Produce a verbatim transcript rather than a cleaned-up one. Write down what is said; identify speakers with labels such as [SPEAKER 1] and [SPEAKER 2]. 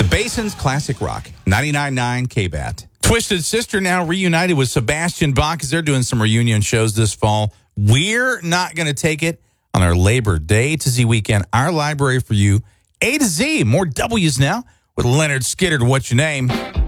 [SPEAKER 1] Basin's Classic Rock, ninety-nine point nine K B A T. Twisted Sister now reunited with Sebastian Bach as they're doing some reunion shows this fall. We're not going to take it on our Labor Day to Z weekend. Our library for you, A to Z. More W's now with Leonard Skiddard. What's your name?